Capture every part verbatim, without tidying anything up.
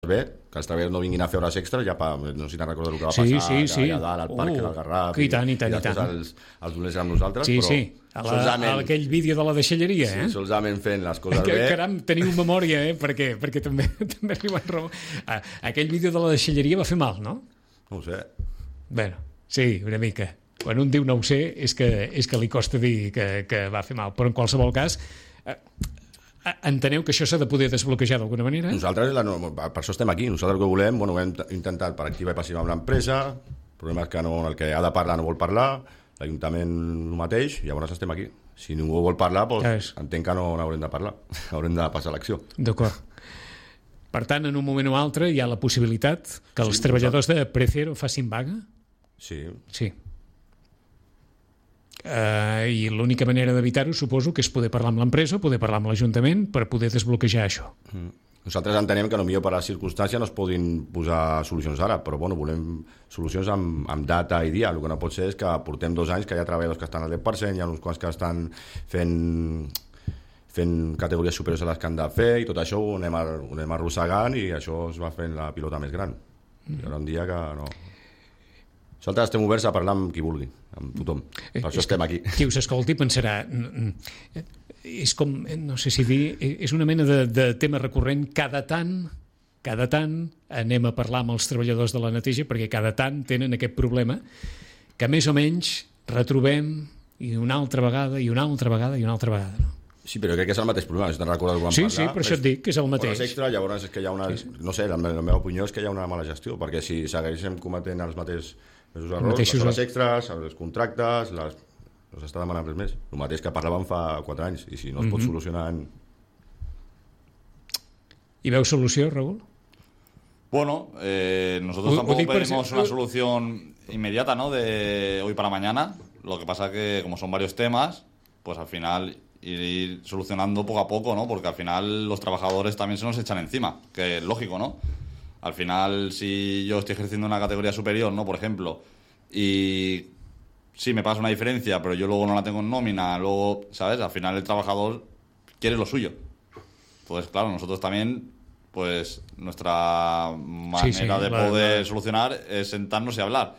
bé, que els treballadors no vinguin a fer hores extres, ja pa, no sé si te'n recordes el que va sí, passar, sí, sí. allà dalt al parc uh, del Garraf, i, tant, i, tant, i, i i després tant. els, els dolents amb nosaltres, sí, però sí. A, la, solament, a aquell vídeo de la deixalleria, eh? Sí, solament fent les coses que, bé. Caram, teniu memòria, eh? Perquè, perquè també, també arriben raó. Ah, aquell vídeo de la deixalleria va fer mal, no? No ho sé. Bueno, sí, una mica. Quan un diu no ho sé, és que, és que li costa dir que, que va fer mal. Però en qualsevol cas, eh, enteneu que això s'ha de poder desbloquejar d'alguna manera? Nosaltres, la, per això estem aquí. Nosaltres el que volem, bueno, ho hem intentat per activa i passiva amb l'empresa, el problema és que no, el que ha de parlar no vol parlar, l'Ajuntament el mateix, i llavors estem aquí. Si ningú vol parlar, doncs, entenc que no n'haurem de parlar, haurem de passar a l'acció. D'acord. Per tant, en un moment o altre hi ha la possibilitat que els sí, treballadors de Precero facin vaga? Sí. Sí. Uh, i l'única manera d'evitar-ho suposo que és poder parlar amb l'empresa, poder parlar amb l'Ajuntament per poder desbloquejar això. Mm. Nosaltres entenem que potser per les circumstàncies no es podin posar solucions ara, però bueno, volem solucions amb, amb data i dia. El que no pot ser és que portem dos anys que hi ha treballadors que estan al deu per cent, hi ha uns quants que estan fent fent categories superiors a les que han de fer, i tot això ho anem, ho anem arrossegant, i això es va fent la pilota més gran. Mm. Hi haurà un dia que no... Nosaltres estem oberts a parlar amb qui vulgui, amb tothom. Per això estem aquí. Qui us escolti pensarà... És com, no sé si dir, és una mena de, de tema recurrent. Cada tant, cada tant anem a parlar amb els treballadors de la neteja, perquè cada tant tenen aquest problema que més o menys retrobem i una altra vegada, i una altra vegada, i una altra vegada, no? Sí, però crec que és el mateix problema, si te'n recordes quan sí, parlar. Sí, per això et dic que és el mateix. Hores extra, llavors és que hi ha una... Sí, sí. No sé, la, la meva opinió és que hi ha una mala gestió, perquè si segueixem cometent els mateixos errors, les hores extras, els contractes, les... no s'està demanant res més. El mateix que parlàvem fa quatre anys, i si no es mm-hmm. pot solucionar... En... ¿Y veo solución, Raúl? Bueno, eh, nosotros tampoco pedimos una solución inmediata, ¿no? De hoy para mañana. Lo que pasa que, como son varios temas, pues al final ir solucionando poco a poco, ¿no? Porque al final los trabajadores también se nos echan encima, que es lógico, ¿no? Al final, si yo estoy ejerciendo una categoría superior, ¿no? Por ejemplo, y sí me pasa una diferencia, pero yo luego no la tengo en nómina, luego, ¿sabes? Al final el trabajador quiere lo suyo. Pues claro, nosotros también, pues nuestra manera sí, sí, de claro, poder claro. solucionar es sentarnos y hablar.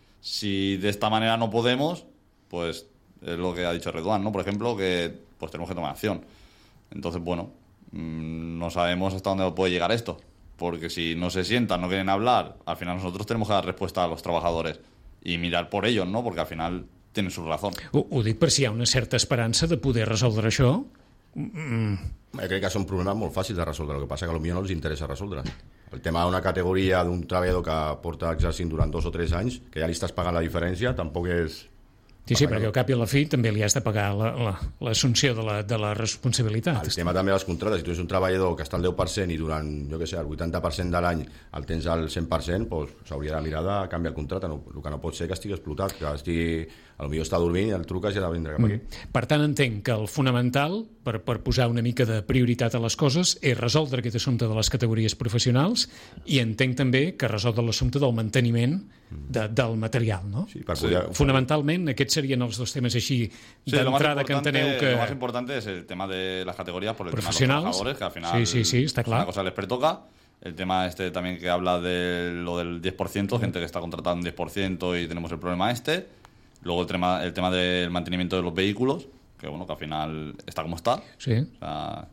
Si de esta manera no podemos, pues es lo que ha dicho Reduán, ¿no? Por ejemplo, que pues tenemos que tomar acción. Entonces, bueno, mmm, no sabemos hasta dónde puede llegar esto. Porque si no se sientan, no quieren hablar, al final nosotros tenemos que dar respuesta a los trabajadores i mirar por ellos, no? Porque al final tenen su razón. Ho, ho dic per si hi ha una certa esperança de poder resoldre això. Mm. Jo crec que són problemes molt fàcils de resoldre, el que passa que potser no els interessa resoldre. El tema d'una categoria d'un treballador que porta exercint durant dos o tres anys, que ja li estàs pagant la diferència, tampoc és... Sí, sí, perquè al cap i a la fi també li has de pagar l'assumpció de, la, de la responsabilitat. El tema també dels contractes, si tu ets un treballador que està al deu per cent i durant, jo què sé, el vuitanta per cent de l'any el tens al cent per cent, doncs s'hauria de mirar de canviar el contracte. No, el que no pot ser que estigui explotat, que estigui, potser està dormint i el truques i ha de vindre cap aquí. Mm. Per tant, entenc que el fonamental, per, per posar una mica de prioritat a les coses, és resoldre aquest assumpte de les categories professionals, i entenc també que resoldre l'assumpte del manteniment de, del material, no? Sí, per poder... sí. Fonamentalment, aquests serien els dos temes així sí, d'entrada que enteneu que... Lo más importante es el tema de las categorías por el tema de los trabajadores, que al final sí, sí, sí, está claro. Una cosa les pertoca. El tema este también que habla de lo del diez por ciento, gente que está contratada en diez por ciento y tenemos el problema este. Luego el tema, el tema del mantenimiento de los vehículos, que bueno, que al final está como está. Sí. O sea,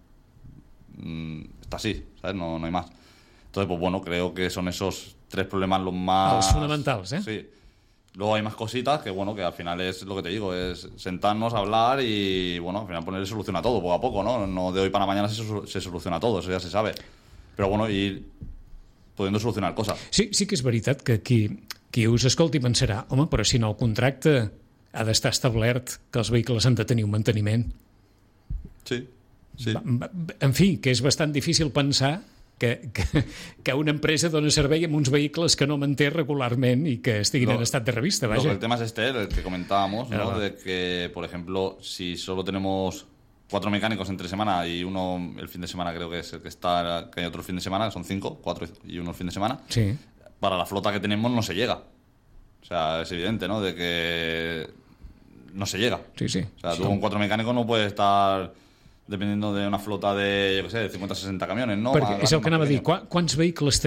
está así, ¿sabes? No, no hay más. Entonces, pues bueno, creo que son esos tres problemas los más... Los fundamentals, ¿eh? Sí. Luego hay más cositas que, bueno, que al final es lo que te digo, es sentarnos, hablar y, bueno, al final ponerle solución a todo, poco a poco, ¿no? No de hoy para mañana se, se soluciona todo, eso ya se sabe. Però, bueno, ir podent solucionar coses. Sí, sí que és veritat que qui, qui us escolti pensarà, home, però si no el contracte ha d'estar establert que els vehicles han de tenir un manteniment. Sí, sí. En fi, que és bastant difícil pensar que, que, que una empresa dona servei amb uns vehicles que no manté regularment i que estiguin no, en estat de revista. Vaja. El tema es este, el que comentábamos, ¿no? De que, por ejemplo, si solo tenemos cuatro mecánicos entre semana y uno el fin de semana, creo que es el que está, que hay otro fin de semana, son cinco, cuatro y uno el fin de semana, sí. Para la flota que tenemos no se llega. O sea, es evidente, ¿no? De que no se llega. Sí, sí. O sea, sí. tú con cuatro mecánicos no puedes estar dependiendo de una flota de, yo qué sé, de cincuenta a sesenta camiones, ¿no? Perquè és el que anava a dir, quants vehicles